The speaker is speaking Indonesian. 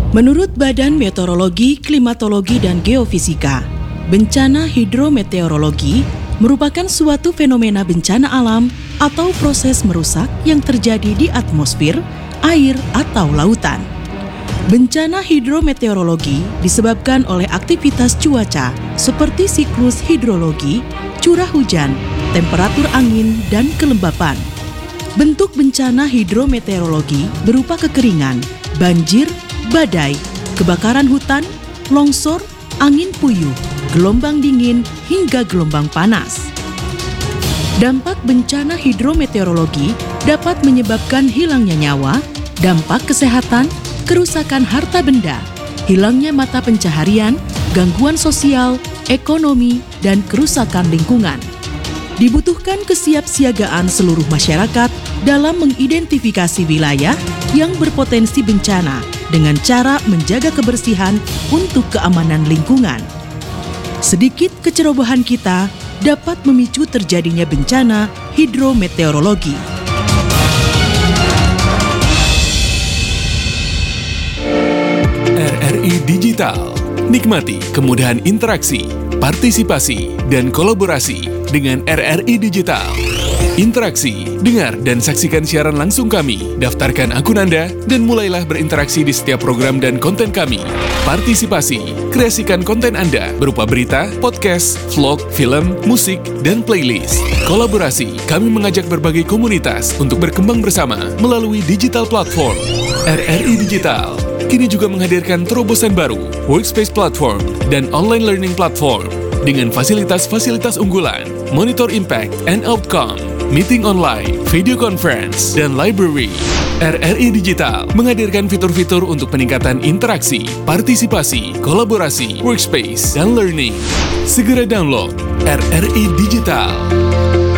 Menurut Badan Meteorologi, Klimatologi, dan Geofisika, bencana hidrometeorologi merupakan suatu fenomena bencana alam atau proses merusak yang terjadi di atmosfer, air, atau lautan. Bencana hidrometeorologi disebabkan oleh aktivitas cuaca seperti siklus hidrologi, curah hujan, temperatur angin, dan kelembapan. Bentuk bencana hidrometeorologi berupa kekeringan, banjir, badai, kebakaran hutan, longsor, angin puyuh, gelombang dingin, hingga gelombang panas. Dampak bencana hidrometeorologi dapat menyebabkan hilangnya nyawa, dampak kesehatan, kerusakan harta benda, hilangnya mata pencaharian, gangguan sosial, ekonomi, dan kerusakan lingkungan. Dibutuhkan kesiapsiagaan seluruh masyarakat dalam mengidentifikasi wilayah yang berpotensi bencana dengan cara menjaga kebersihan untuk keamanan lingkungan. Sedikit kecerobohan kita dapat memicu terjadinya bencana hidrometeorologi. RRI Digital. Nikmati kemudahan interaksi, partisipasi, dan kolaborasi dengan RRI Digital. Interaksi, dengar dan saksikan siaran langsung kami, daftarkan akun Anda, dan mulailah berinteraksi di setiap program dan konten kami. Partisipasi, kreasikan konten Anda berupa berita, podcast, vlog, film, musik, dan playlist. Kolaborasi, kami mengajak berbagai komunitas untuk berkembang bersama melalui digital platform. RRI Digital kini juga menghadirkan terobosan baru, workspace platform, dan online learning platform dengan fasilitas-fasilitas unggulan, monitor impact and outcome, meeting online, video conference, dan library. RRI Digital menghadirkan fitur-fitur untuk peningkatan interaksi, partisipasi, kolaborasi, workspace, dan learning. Segera download RRI Digital.